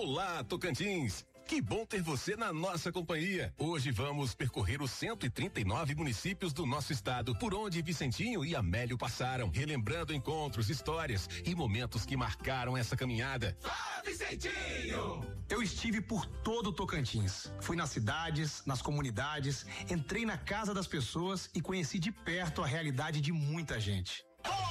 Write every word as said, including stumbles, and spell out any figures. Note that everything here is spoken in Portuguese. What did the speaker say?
Olá, Tocantins! Que bom ter você na nossa companhia. Hoje vamos percorrer os cento e trinta e nove municípios do nosso estado, por onde Vicentinho e Amélio passaram, relembrando encontros, histórias e momentos que marcaram essa caminhada. Fala, Vicentinho! Eu estive por todo o Tocantins. Fui nas cidades, nas comunidades, entrei na casa das pessoas e conheci de perto a realidade de muita gente.